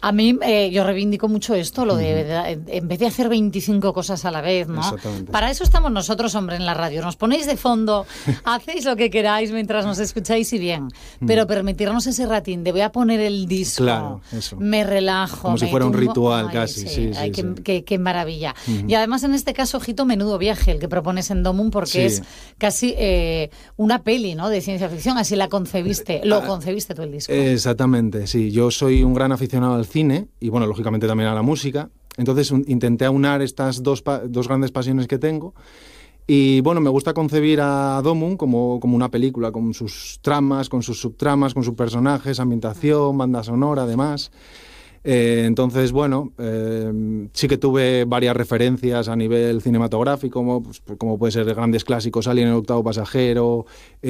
A mí, yo reivindico mucho esto, lo de en vez de hacer 25 cosas a la vez, ¿no? Exactamente. Para eso estamos nosotros, hombre, en la radio. Nos ponéis de fondo, hacéis lo que queráis mientras nos escucháis y bien. Pero permitirnos ese ratín de voy a poner el disco, Claro, eso. me relajo. Como si me fuera un tumbo. ritual Ay, casi, sí, ay, sí. qué maravilla. Y además en este caso, ojito, menudo viaje el que propones en Domum, porque es casi una peli, ¿no?, de ciencia ficción, así la concebiste, lo concebiste tú el disco. Exactamente, sí. Yo soy un gran aficionado al cine y, bueno, lógicamente también a la música. Entonces intenté aunar estas dos grandes pasiones que tengo. Y, bueno, me gusta concebir a Domum como una película, con sus tramas, con sus subtramas, con sus personajes, ambientación, banda sonora, además. Entonces, bueno, sí que tuve varias referencias a nivel cinematográfico, como puede ser grandes clásicos, Alien, el octavo pasajero,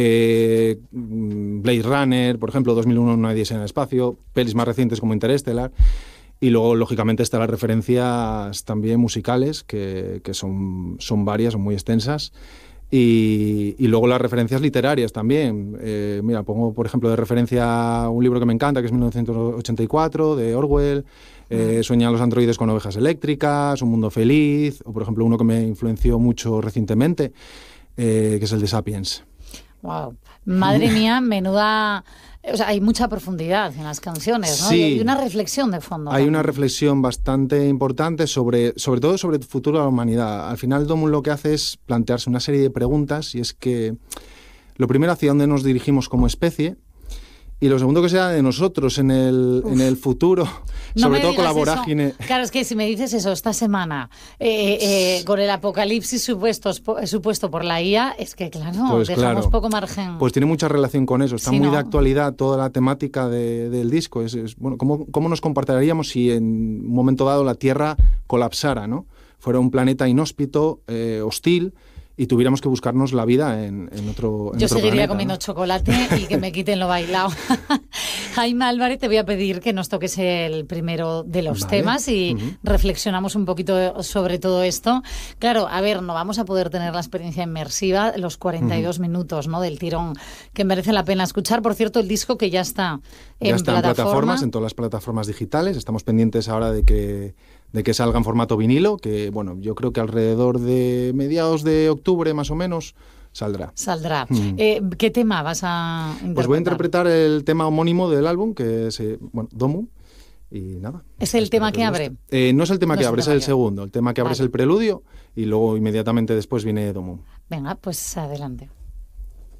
Blade Runner, por ejemplo, 2001, Una odisea en el espacio, pelis más recientes como Interstellar. Y luego, lógicamente, están las referencias también musicales, que son varias, son muy extensas. Y luego las referencias literarias también. Mira, pongo, por ejemplo, de referencia un libro que me encanta, que es 1984, de Orwell. Sueñan los androides con ovejas eléctricas, Un mundo feliz. O, por ejemplo, uno que me influenció mucho recientemente, que es el de Sapiens. Wow. Madre mía, menuda... O sea, hay mucha profundidad en las canciones, ¿no? Sí. Y hay una reflexión de fondo. Hay una reflexión bastante importante sobre todo sobre el futuro de la humanidad. Al final, Domum lo que hace es plantearse una serie de preguntas, y es que, lo primero, hacia dónde nos dirigimos como especie, y lo segundo, que sea de nosotros en el futuro, no sobre todo con la eso. vorágine. Claro, es que si me dices eso esta semana, con el apocalipsis supuesto por la IA, es que claro, Pues dejamos claro, poco margen. Pues tiene mucha relación con eso, está Sí, muy ¿no? de actualidad toda la temática del disco. Bueno, ¿cómo nos comportaríamos si en un momento dado la Tierra colapsara, ¿no? Fuera un planeta inhóspito, hostil, y tuviéramos que buscarnos la vida en otro Yo seguiría planeta, comiendo ¿no? chocolate y que me quiten lo bailado. Jaime Álvarez, te voy a pedir que nos toques el primero de los temas y reflexionamos un poquito sobre todo esto. Claro, a ver, no vamos a poder tener la experiencia inmersiva, los 42 minutos, ¿no?, del tirón, que merece la pena escuchar. Por cierto, el disco que ya está en plataformas, en todas las plataformas digitales. Estamos pendientes ahora de que salga en formato vinilo, que, bueno, yo creo que alrededor de mediados de octubre, más o menos, saldrá. ¿Qué tema vas a interpretar? Pues voy a interpretar el tema homónimo del álbum, que es, Domum, y nada. ¿Es el tema que abre? No es el tema que abre, es el segundo. El tema que abre es el preludio, y luego inmediatamente después viene Domum. Venga, pues adelante.